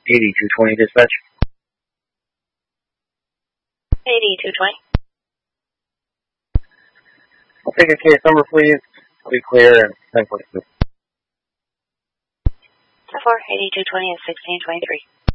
8220 dispatch. 8220. I'll take a case number, please. I'll be clear and 10.2. 4 8220 and 1623.